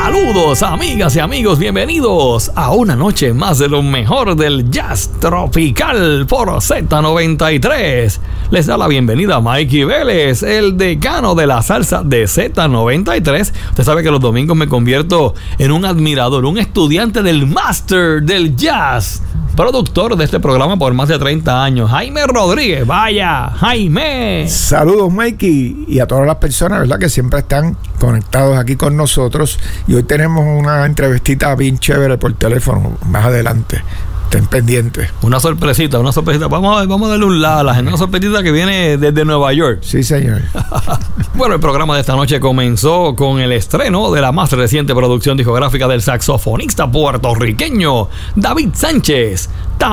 Saludos, amigas y amigos, bienvenidos a una noche más de lo mejor del jazz tropical por Z93. Les da la bienvenida Mikey Vélez, el decano de la salsa de Z93. Usted sabe que los domingos me convierto en un admirador, un estudiante del máster del jazz, productor de este programa por más de 30 años, Jaime Rodríguez. Vaya, Jaime. Saludos, Mikey, y a todas las personas, ¿verdad?, que siempre están conectados aquí con nosotros. Y hoy tenemos una entrevistita bien chévere por teléfono más adelante. Estén pendientes. Una sorpresita. Vamos a darle un la a la gente. Una sorpresita que viene desde Nueva York. Sí, señor. Bueno, el programa de esta noche comenzó con el estreno de la más reciente producción discográfica del saxofonista puertorriqueño David Sánchez,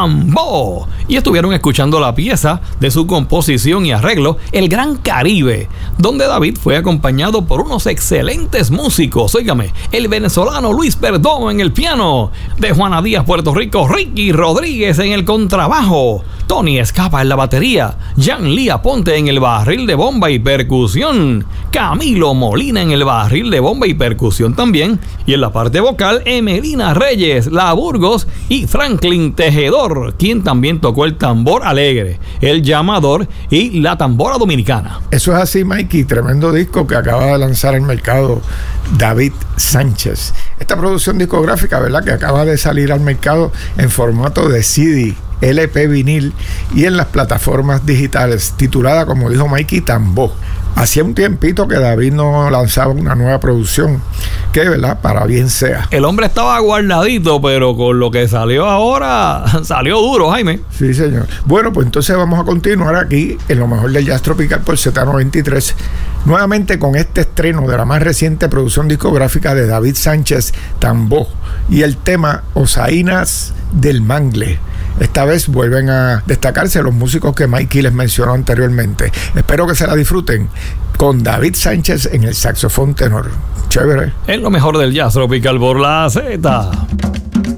Tambó. Y estuvieron escuchando la pieza de su composición y arreglo, El Gran Caribe, donde David fue acompañado por unos excelentes músicos. Óigame, el venezolano Luis Perdomo en el piano, de Juana Díaz, Puerto Rico, Ricky Rodríguez en el contrabajo, Tony Escapa en la batería, Jan Lee Aponte en el barril de bomba y percusión, Camilo Molina en el barril de bomba y percusión también, y en la parte vocal Emelina Reyes, La Burgos y Franklin Tejedor, quien también tocó el tambor alegre, el llamador y la tambora dominicana. Eso es así, Mikey. Tremendo disco que acaba de lanzar al mercado David Sánchez. Esta producción discográfica, ¿verdad?, que acaba de salir al mercado en formato de CD, LP, vinil y en las plataformas digitales, titulada, como dijo Mikey, Tambó. Hacía un tiempito que David no lanzaba una nueva producción, que, ¿verdad?, para bien sea. El hombre estaba guardadito, pero con lo que salió ahora, salió duro, Jaime. Sí, señor. Bueno, pues entonces vamos a continuar aquí en lo mejor del jazz tropical por Z93, nuevamente con este estreno de la más reciente producción discográfica de David Sánchez, Tambó, y el tema Hosainas del Mangle. Esta vez vuelven a destacarse los músicos que Mikey les mencionó anteriormente. Espero que se la disfruten con David Sánchez en el saxofón tenor. Chévere. Es lo mejor del jazz tropical por la Z.